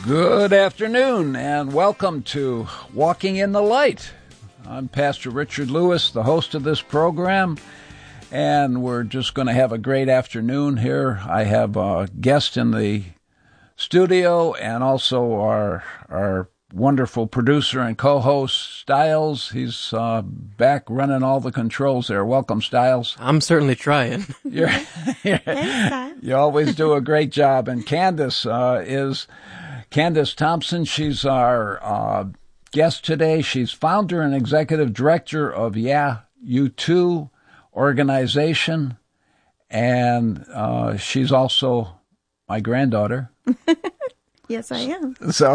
Good afternoon, and welcome to Walking in the Light. I'm Pastor Richard Lewis, the host of this program, and we're just going to have a great afternoon here. I have a guest in the studio and also our wonderful producer and co-host, Stiles. He's back running all the controls there. Welcome, Stiles. I'm certainly trying. You always do a great job. And Candace is Candace Thompson. She's our guest today. She's founder and executive director of Yeah, You Too organization, and she's also my granddaughter. Yes, I am.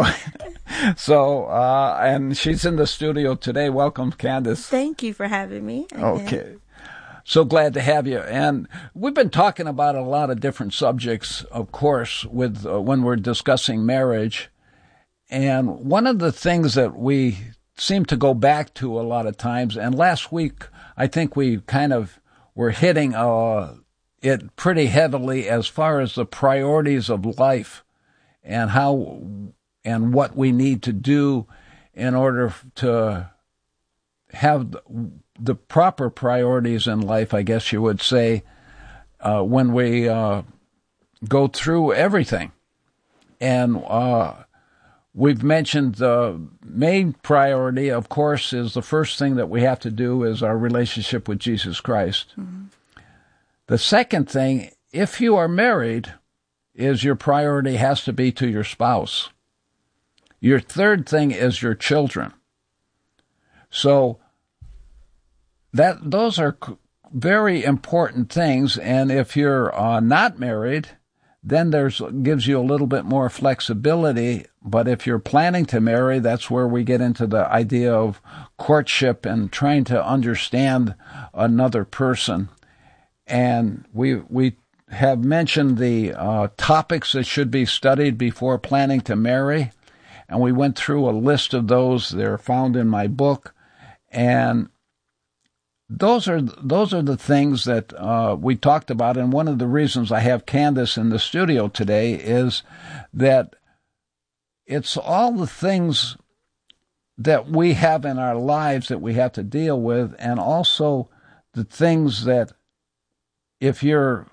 And she's in the studio today. Welcome, Candace. Thank you for having me again. Okay. So glad to have you. And we've been talking about a lot of different subjects, of course, with when we're discussing marriage. And one of the things that we seem to go back to a lot of times, and last week I think we kind of were hitting it pretty heavily as far as the priorities of life and how and what we need to do in order to have the proper priorities in life, I guess you would say, when we go through everything. And we've mentioned the main priority, of course, is the first thing that we have to do is our relationship with Jesus Christ. Mm-hmm. The second thing, if you are married, is your priority has to be to your spouse. Your third thing is your children. So those are very important things, and if you're not married, then gives you a little bit more flexibility. But if you're planning to marry, that's where we get into the idea of courtship and trying to understand another person. And we have mentioned the topics that should be studied before planning to marry, and we went through a list of those. They're found in my book, and those are the things that we talked about. And one of the reasons I have Candace in the studio today is that it's all the things that we have in our lives that we have to deal with, and also the things that if you're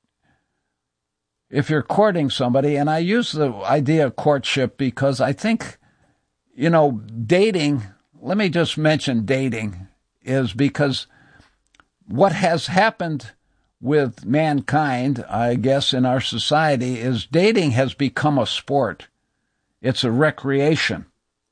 courting somebody, and I use the idea of courtship because I think, dating, let me just mention dating, is because what has happened with mankind, I guess, in our society is dating has become a sport. It's a recreation.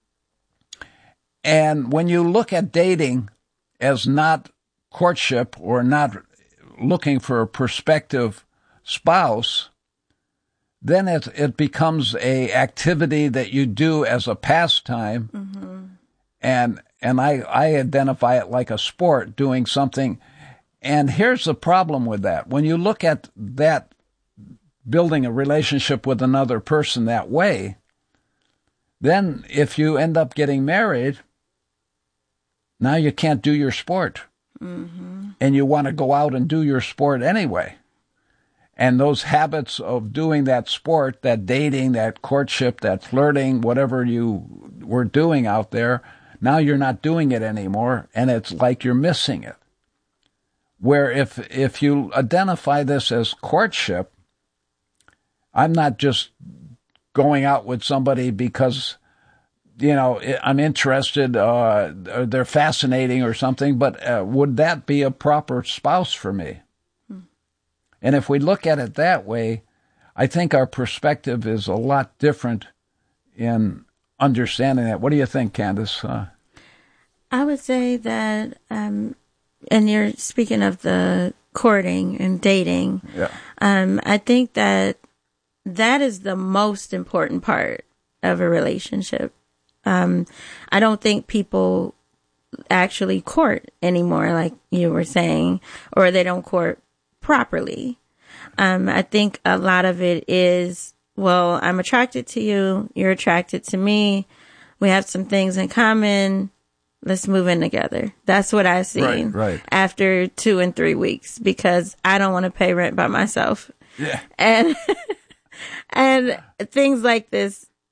And when you look at dating as not courtship or not looking for a prospective spouse, then it becomes a activity that you do as a pastime. Mm-hmm. And I identify it like a sport, doing something. And here's the problem with that. When you look at that, building a relationship with another person that way, then if you end up getting married, now you can't do your sport. Mm-hmm. And you want to go out and do your sport anyway. And those habits of doing that sport, that dating, that courtship, that flirting, whatever you were doing out there, now you're not doing it anymore, and it's like you're missing it. Where if you identify this as courtship, I'm not just going out with somebody because, I'm interested, they're fascinating or something, but would that be a proper spouse for me? And if we look at it that way, I think our perspective is a lot different in understanding that. What do you think, Candace? I would say that, and you're speaking of the courting and dating. Yeah. I think that is the most important part of a relationship. I don't think people actually court anymore, like you were saying, or they don't court properly. I think a lot of it is, well, I'm attracted to you, you're attracted to me, we have some things in common, let's move in together. That's what I've seen after 2 and 3 weeks, because I don't want to pay rent by myself. Yeah. And things like this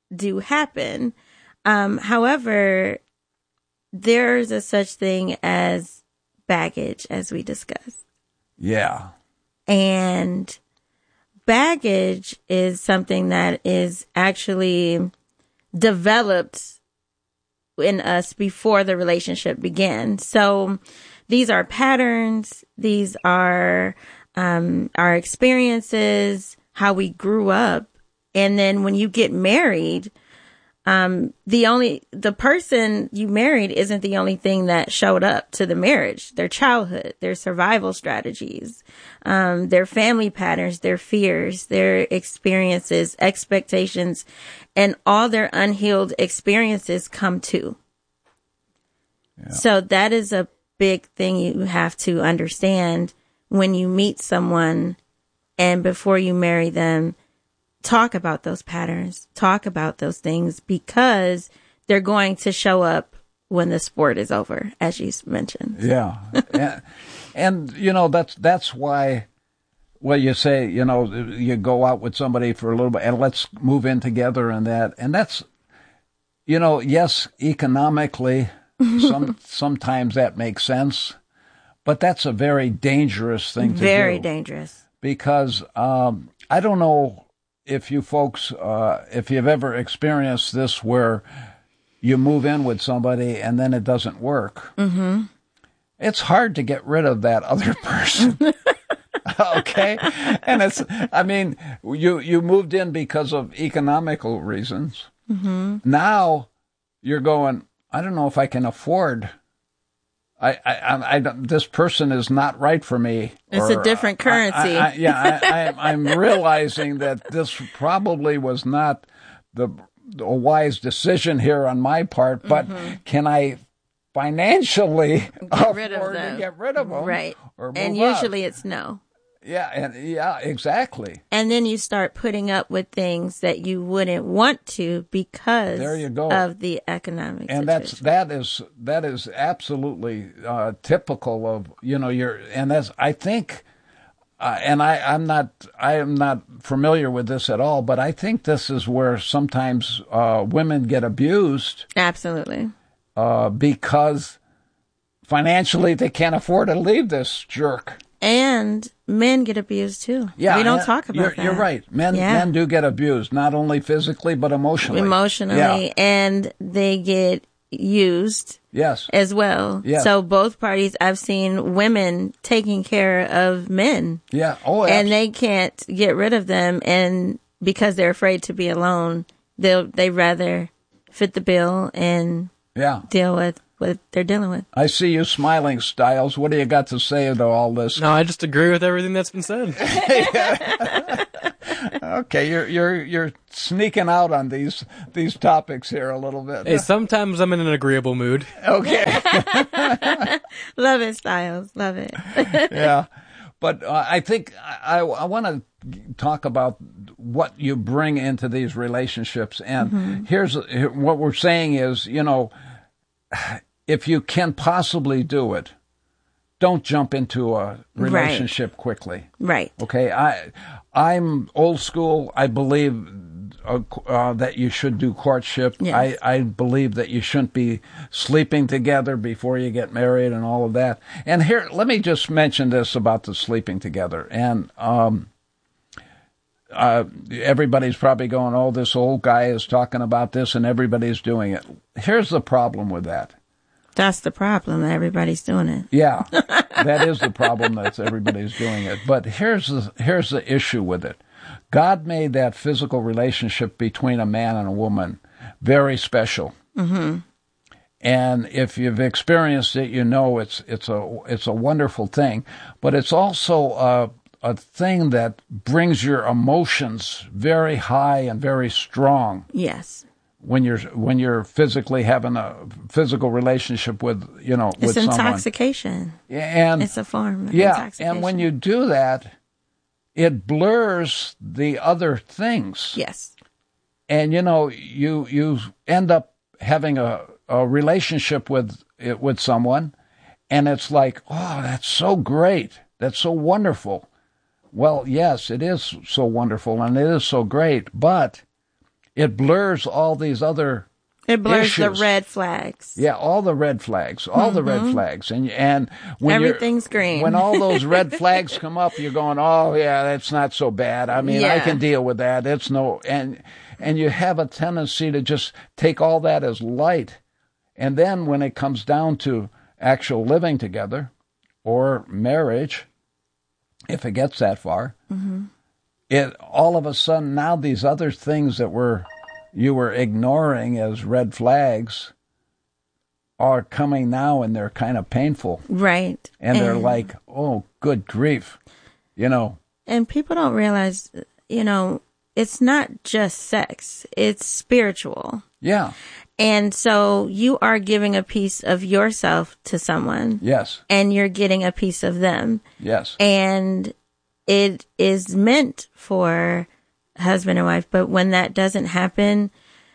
do happen. However, there's a such thing as baggage, as we discussed. Yeah. And baggage is something that is actually developed in us before the relationship began. So these are patterns. These are our experiences, how we grew up. And then when you get married, the person you married isn't the only thing that showed up to the marriage. Their childhood, their survival strategies, their family patterns, their fears, their experiences, expectations, and all their unhealed experiences come too. Yeah. So that is a big thing you have to understand when you meet someone, and before you marry them. Talk about those patterns, talk about those things, because they're going to show up when the sport is over, as you mentioned. Yeah. and you know, that's why, well, you say, you know, you go out with somebody for a little bit and let's move in together and that's, you know, yes, economically, sometimes that makes sense, but that's a very dangerous thing to do. Very dangerous. Because I don't know if you folks, if you've ever experienced this where you move in with somebody and then it doesn't work. Mm-hmm. It's hard to get rid of that other person. Okay? And it's, I mean, you moved in because of economical reasons. Mm-hmm. Now you're going, I don't know if I can afford this person is not right for me. It's a different currency. I'm realizing that this probably was not a wise decision here on my part, but can I financially afford to get rid of them? Right. Or move and usually it's no. Yeah, exactly. And then you start putting up with things that you wouldn't want to because there you go. Of the economic and situation. that is absolutely typical of, you know, I think and I am not familiar with this at all, but I think this is where sometimes women get abused. Absolutely. Because financially they can't afford to leave this jerk. And men get abused too. Yeah, we don't talk about that. You're right. Men do get abused, not only physically but emotionally. Emotionally, and they get used. Yes. As well. Yes. So both parties, I've seen women taking care of men. Yeah. Oh, and they can't get rid of them, and because they're afraid to be alone, they rather fit the bill and deal with what they're dealing with. I see you smiling, Styles. What do you got to say to all this? No, I just agree with everything that's been said. Okay, you're sneaking out on these topics here a little bit. Hey, sometimes I'm in an agreeable mood. Okay. Love it, Styles. Love it. Yeah. But I think I want to talk about what you bring into these relationships. And here's what we're saying is, you know, if you can possibly do it, don't jump into a relationship quickly. Right. Okay. I'm old school. I believe that you should do courtship. Yes. I believe that you shouldn't be sleeping together before you get married and all of that. And here, let me just mention this about the sleeping together. And everybody's probably going, oh, this old guy is talking about this and everybody's doing it. Here's the problem with that. That's the problem. Everybody's doing it. Yeah, that is the problem. That everybody's doing it. But here's the issue with it. God made that physical relationship between a man and a woman very special. Mm-hmm. And if you've experienced it, you know it's a wonderful thing. But it's also a thing that brings your emotions very high and very strong. Yes. When you're physically having a physical relationship with with someone. It's intoxication. And it's a form of intoxication. And when you do that, it blurs the other things. Yes. And you end up having a relationship with someone, and it's like, oh, that's so great. That's so wonderful. Well, yes, it is so wonderful and it is so great, but it blurs all these other It blurs issues. the red flags. Yeah, all the red flags, and when Everything's green. When all those red flags come up, you're going, oh yeah, that's not so bad. I mean, I can deal with that. It's no, and you have a tendency to just take all that as light, and then when it comes down to actual living together or marriage, if it gets that far, it all of a sudden now these other things that you were ignoring as red flags are coming now, and they're kind of painful. Right. And they're like, oh, good grief, And people don't realize, it's not just sex. It's spiritual. Yeah. And so you are giving a piece of yourself to someone. Yes. And you're getting a piece of them. Yes. And it is meant for husband and wife. But when that doesn't happen,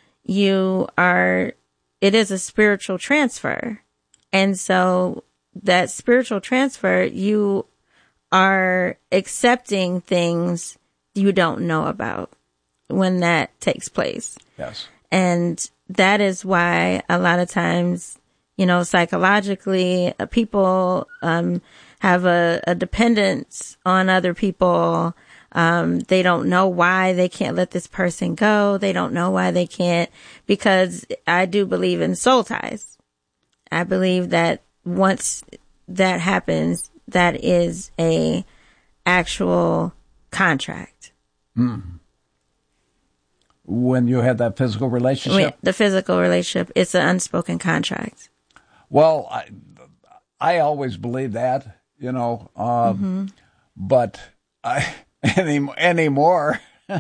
it is a spiritual transfer. And so that spiritual transfer, you are accepting things you don't know about when that takes place. Yes. And that is why a lot of times, psychologically, people have a dependence on other people. They don't know why they can't let this person go. They don't know why they can't, because I do believe in soul ties. I believe that once that happens, that is a actual contract. When you had that physical relationship? The physical relationship, it's an unspoken contract. Well, I always believed that, but anymore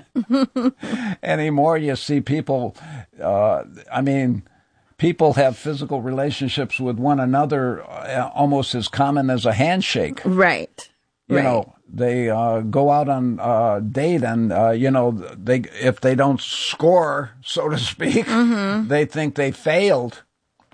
you see people, people have physical relationships with one another almost as common as a handshake. Right. They go out on a date, and if they don't score, so to speak, they think they failed.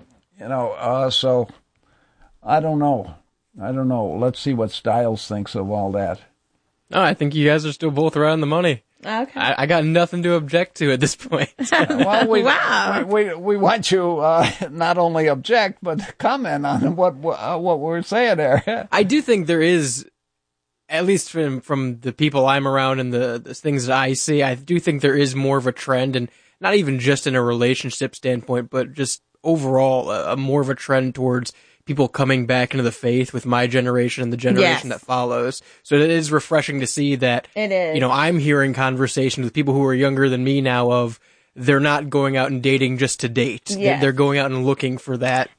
So I don't know. Let's see what Stiles thinks of all that. No, I think you guys are still both around the money. Okay. I got nothing to object to at this point. Well, Wow. we want you not only object but comment on what we're saying there. I do think there is, at least from the people I'm around and the things that I see, I do think there is more of a trend, and not even just in a relationship standpoint, but just overall a more of a trend towards people coming back into the faith with my generation and the generation that follows. So it is refreshing to see that, it is. I'm hearing conversations with people who are younger than me now of they're not going out and dating just to date. Yes. They're going out and looking for that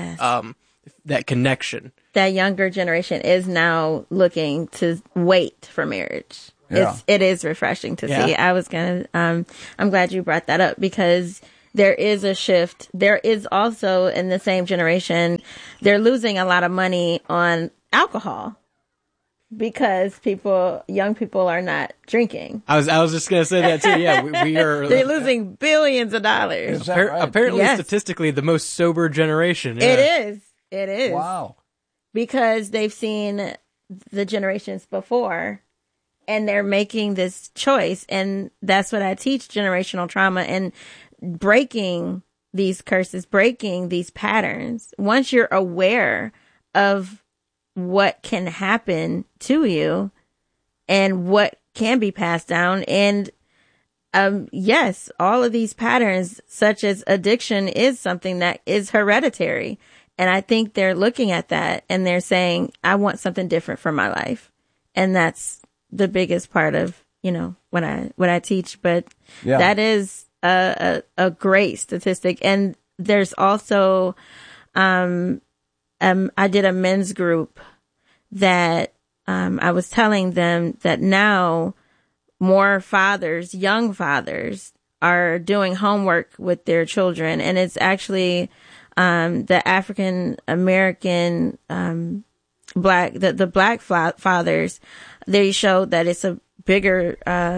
connection. That younger generation is now looking to wait for marriage. Yeah. It is refreshing to see. I was I'm glad you brought that up, because there is a shift. There is also, in the same generation, they're losing a lot of money on alcohol because young people are not drinking. I was just going to say that too. Yeah, we are. They're losing billions of dollars. Is that right? Apparently, Yes. statistically, the most sober generation. Yeah. It is. Wow. Because they've seen the generations before, and they're making this choice. And that's what I teach: generational trauma and breaking these curses, breaking these patterns. Once you're aware of what can happen to you and what can be passed down, and yes, all of these patterns, such as addiction, is something that is hereditary. And I think they're looking at that and they're saying, I want something different for my life. And that's the biggest part of, what I teach. But that is a great statistic. And there's also, I did a men's group that, I was telling them that now more fathers, young fathers, are doing homework with their children. And it's actually, the African American, the black fathers, they showed that it's a bigger,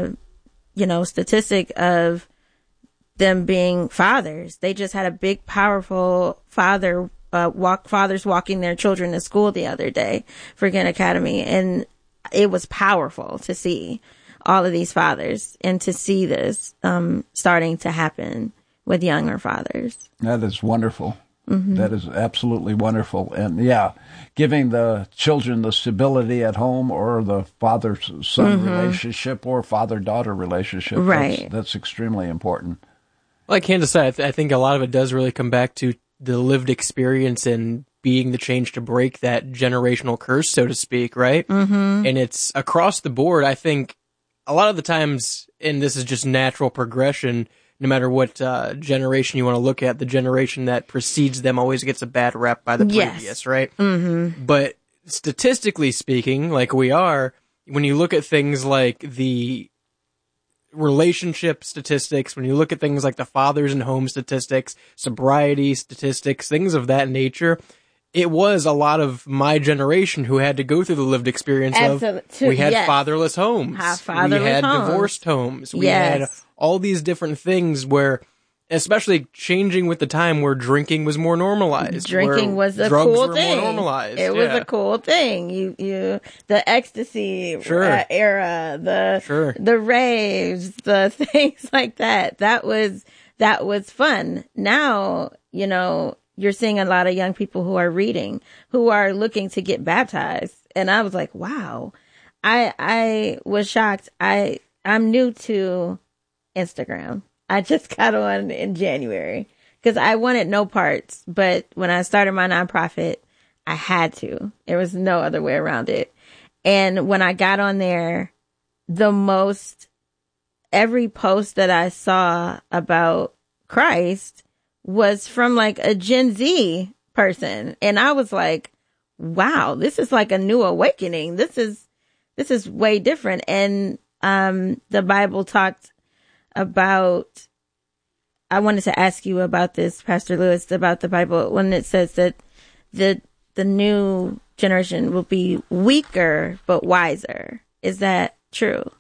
statistic of them being fathers. They just had a big, powerful fathers walking their children to school the other day for Gun Academy. And it was powerful to see. all of these fathers, and to see this starting to happen with younger fathers. That is wonderful. That is absolutely wonderful. And giving the children the stability at home, or the father-son relationship, or father-daughter relationship. Right. That's extremely important. Well, I can't decide. I think a lot of it does really come back to the lived experience and being the change to break that generational curse, so to speak, right? Mm-hmm. And it's across the board. I think a lot of the times, and this is just natural progression, no matter what generation you want to look at, the generation that precedes them always gets a bad rep by the previous, right? Mm-hmm. But statistically speaking, like we are, when you look at things like the relationship statistics, when you look at things like the fathers and home statistics, sobriety statistics, things of that nature, it was a lot of my generation who had to go through the lived experience of, we had fatherless homes, we had divorced homes, we had all these different things where, especially changing with the time where drinking was more normalized. Drinking was a cool thing. More normalized. It was a cool thing. You the ecstasy era, the raves, the things like that. That was fun. Now, you're seeing a lot of young people who are reading, who are looking to get baptized. And I was like, wow. I was shocked. I'm new to Instagram. I just got on in January because I wanted no parts. But when I started my nonprofit, I had to. There was no other way around it. And when I got on there, every post that I saw about Christ was from like a Gen Z person. And I was like, wow, this is like a new awakening. This is way different. And the Bible talked about, I wanted to ask you about this, Pastor Lewis, about the Bible when it says that the new generation will be weaker but wiser. Is that true?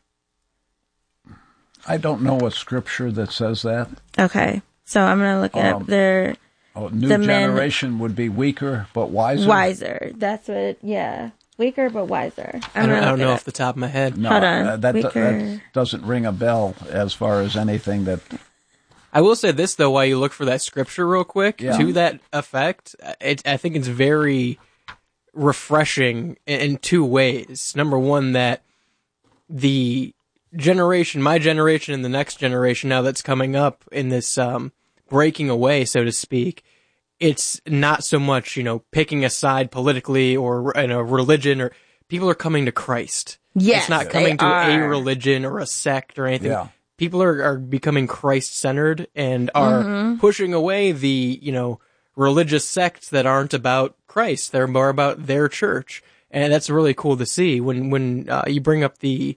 I don't know a scripture that says that. Okay. So I'm going to look it up there. New generation would be weaker but wiser? Wiser. That's what, weaker but wiser. I don't know off the top of my head. No, hold on. That doesn't ring a bell as far as anything that... I will say this, though, while you look for that scripture real quick, to that effect, I think it's very refreshing in two ways. Number one, that the generation, my generation and the next generation now that's coming up in this breaking away, so to speak, it's not so much, picking a side politically or in a religion, or people are coming to Christ. Yes, it's not coming to a religion or a sect or anything. Yeah. People are becoming Christ-centered and are pushing away the, religious sects that aren't about Christ. They're more about their church. And that's really cool to see when you bring up the,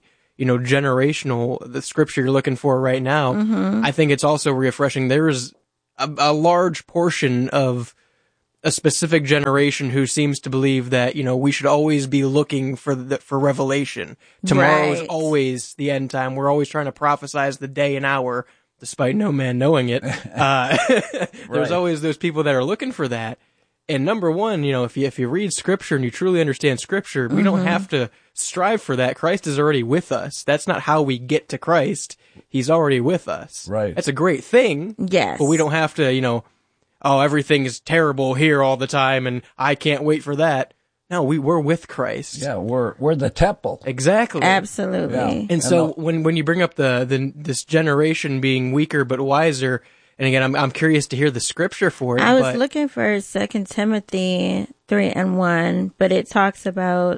the scripture you're looking for right now. I think it's also refreshing. There's a large portion of a specific generation who seems to believe that, we should always be looking for revelation. Tomorrow is always the end time. We're always trying to prophesize the day and hour, despite no man knowing it. There's always those people that are looking for that. And number one, if you read scripture and you truly understand scripture, we don't have to strive for that. Christ is already with us. That's not how we get to Christ. He's already with us. Right. That's a great thing. Yes. But we don't have to, everything is terrible here all the time and I can't wait for that. No, we're with Christ. Yeah, we're the temple. Exactly. Absolutely. Yeah. And so when you bring up this generation being weaker but wiser, and again, I'm curious to hear the scripture for it. I was looking for 2 Timothy 3:1, but it talks about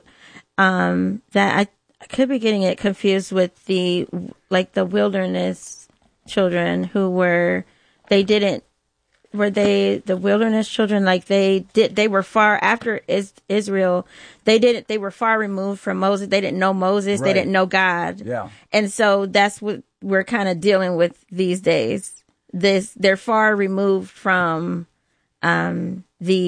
that I could be getting it confused with the wilderness children who were the wilderness children, they were far after Israel. They were far removed from Moses. They didn't know Moses. Right. They didn't know God. Yeah. And so that's what we're kind of dealing with these days. They're far removed from God,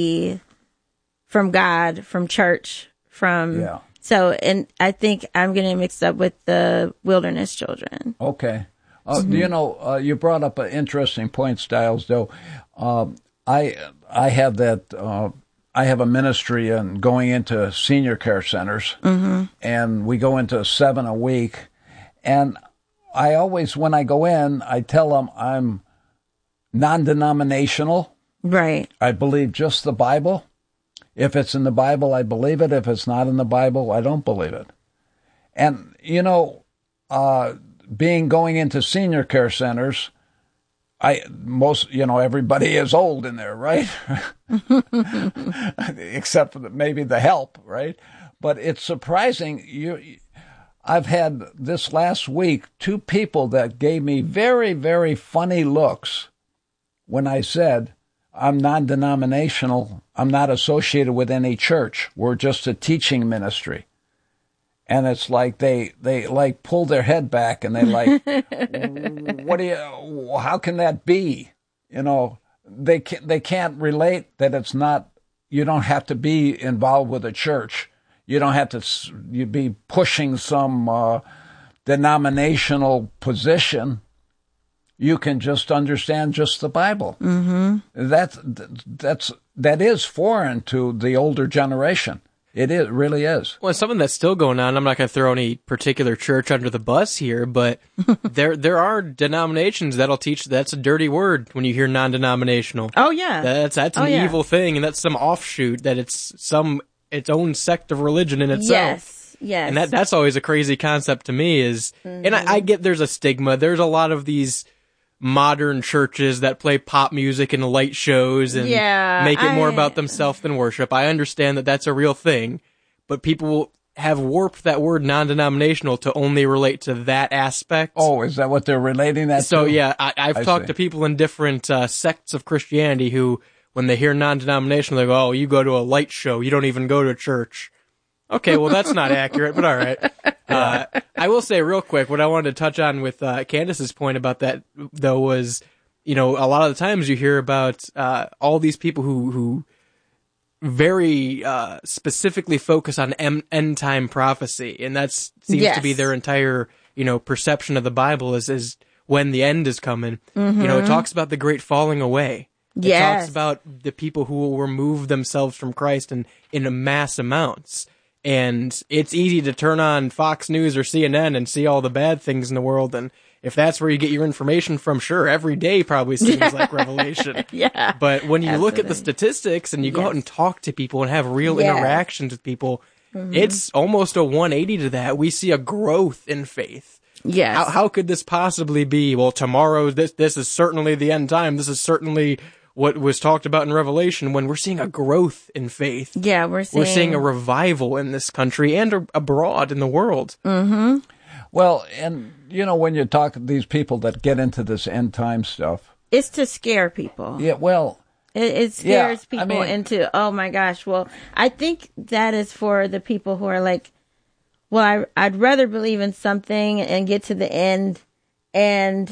from church, so, and I think I'm getting mixed up with the wilderness children. Okay. You brought up an interesting point, Stiles, though. I have that, I have a ministry and going into senior care centers, and we go into 7 a week. And I always, when I go in, I tell them I'm non-denominational. Right. I believe just the Bible. If it's in the Bible, I believe it. If it's not in the Bible, I don't believe it. And, going into senior care centers, everybody is old in there, right? Except for maybe the help, right? But it's surprising. I've had this last week 2 people that gave me very, very funny looks when I said, I'm non-denominational. I'm not associated with any church. We're just a teaching ministry. And it's like they like pull their head back and they like, how can that be? They can't relate that it's not, you don't have to be involved with a church. You don't have to you be pushing some denominational position. You can just understand just the Bible. Mm-hmm. That is foreign to the older generation. It really is. Well, it's something that's still going on. I'm not going to throw any particular church under the bus here, but there are denominations that'll teach that's a dirty word when you hear non-denominational. Oh yeah, that's an evil thing, and that's some offshoot that it's its own sect of religion in itself. Yes. And that's always a crazy concept to me. And I get there's a stigma. There's a lot of these modern churches that play pop music and light shows and make it more about themselves than worship. I understand that that's a real thing, but people have warped that word non-denominational to only relate to that aspect. Oh, is that what they're relating that to? So yeah, I've talked to people in different sects of Christianity who, when they hear non-denominational, they go, oh, you go to a light show, you don't even go to church. Okay, well, that's not accurate, but all right. I will say real quick, what I wanted to touch on with Candace's point about that, though, was, a lot of the times you hear about all these people who very specifically focus on end-time prophecy, and that seems to be their entire, perception of the Bible is when the end is coming. Mm-hmm. It talks about the great falling away. It talks about the people who will remove themselves from Christ in mass amounts. And it's easy to turn on Fox News or CNN and see all the bad things in the world. And if that's where you get your information from, sure, every day probably seems like Revelation. Yeah. But when you look at the statistics and you go out and talk to people and have real interactions with people, it's almost a 180 to that. We see a growth in faith. Yes. How could this possibly be? Well, tomorrow, this is certainly the end time. This is certainly what was talked about in Revelation, when we're seeing a growth in faith. Yeah, we're seeing a revival in this country and abroad in the world. Mm-hmm. Well, and when you talk to these people that get into this end time stuff, it's to scare people. Yeah, well, it scares people into, oh my gosh. Well, I think that is for the people who are like, well, I'd rather believe in something and get to the end, and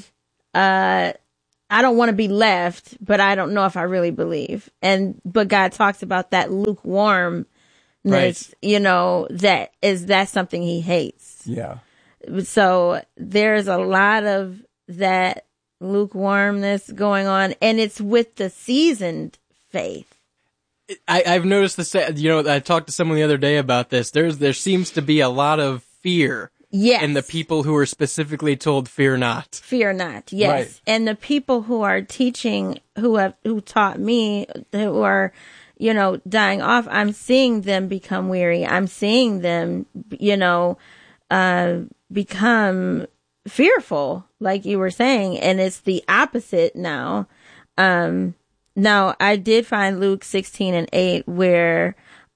I don't want to be left, but I don't know if I really believe. But God talks about that lukewarmness, that's something he hates. Yeah. So there's a lot of that lukewarmness going on, and it's with the seasoned faith. I've noticed this, I talked to someone the other day about this. There seems to be a lot of fear. Yes. And the people who are specifically told, fear not. Fear not, yes. Right. And the people who are teaching, who taught me, who are, dying off, I'm seeing them become weary. I'm seeing them, become fearful, like you were saying. And it's the opposite now. Now, I did find Luke 16:8 where,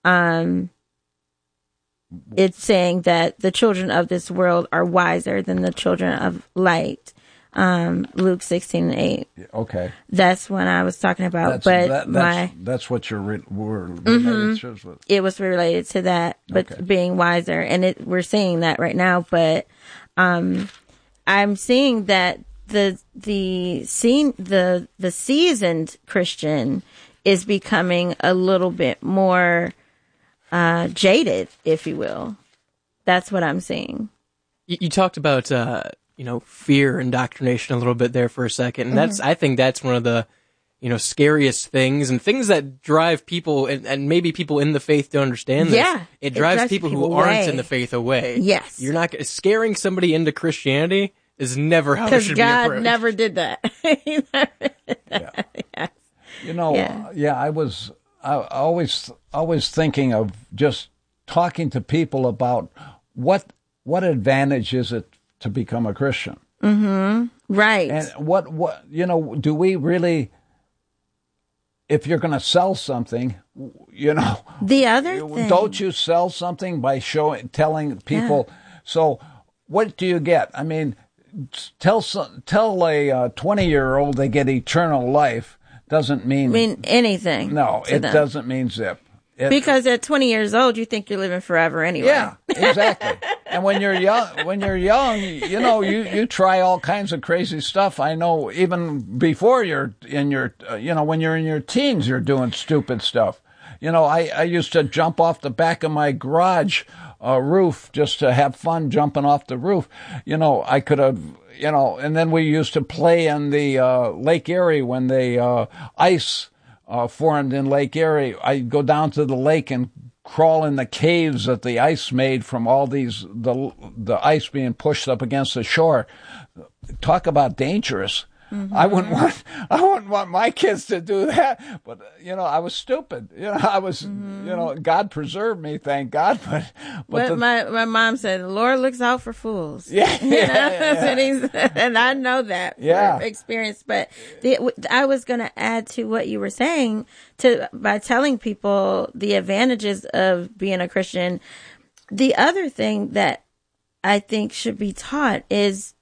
it's saying that the children of this world are wiser than the children of light. Luke 16:8. Okay. That's when I was talking about, that's what you're related to. It was related to that, but being wiser, and we're seeing that right now. But I'm seeing that the seasoned Christian is becoming a little bit more jaded, if you will. That's what I'm seeing. You talked about, fear indoctrination a little bit there for a second. And I think that's one of the, scariest things and things that drive people and maybe people in the faith don't understand this. Yeah. It drives people who away. aren't in the faith away. Yes. You're not scaring somebody into Christianity is never how it should be God approached. never did that. He never did that. Yeah. Yes. I was always thinking of just talking to people about what advantage is it to become a Christian. Mm-hmm. Right. And what do we really, if you're going to sell something, the other thing, don't you sell something by telling people? Yeah. So what do you get? I mean, tell a 20-year-old they get eternal life doesn't mean anything. No, it doesn't mean zip. Because at 20 years old, you think you're living forever anyway. Yeah, exactly. And when you're young, you try all kinds of crazy stuff. I know even before you're in your, when you're in your teens, you're doing stupid stuff. I used to jump off the back of my garage roof just to have fun jumping off the roof. I could have, and then we used to play in the Lake Erie when the ice formed in Lake Erie. I'd go down to the lake and crawl in the caves that the ice made from all the ice being pushed up against the shore. Talk about dangerous. Mm-hmm. I wouldn't want my kids to do that. But I was stupid. I was God preserved me, thank God. But my mom said, the Lord looks out for fools. Yeah. And I know that from experience. But I was going to add to what you were saying by telling people the advantages of being a Christian. The other thing that I think should be taught is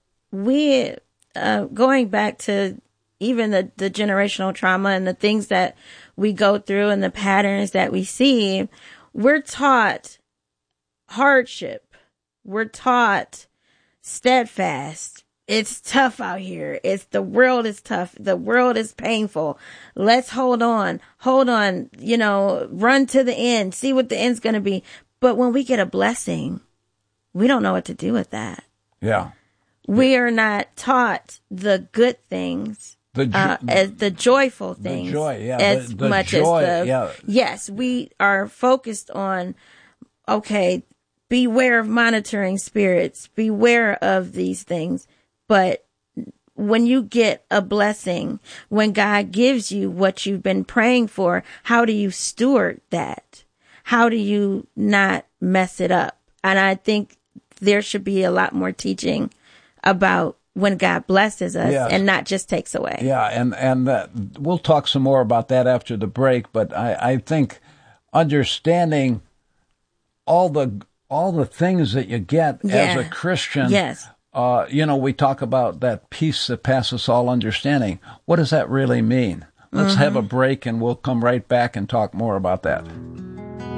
going back to even the generational trauma and the things that we go through and the patterns that we see, we're taught hardship. We're taught steadfast. It's tough out here. The world is tough. The world is painful. Let's hold on, run to the end, see what the end's going to be. But when we get a blessing, we don't know what to do with that. Yeah. We are not taught the good things, as the joyful things, the joy, yeah, as the much joy, as yeah. Yes, we are focused on, okay, beware of monitoring spirits, beware of these things. But when you get a blessing, when God gives you what you've been praying for, how do you steward that? How do you not mess it up? And I think there should be a lot more teaching about when God blesses us and not just takes away. Yeah, and we'll talk some more about that after the break. But I think understanding all the things that you get as a Christian. Yes. We talk about that peace that passes all understanding. What does that really mean? Let's have a break, and we'll come right back and talk more about that.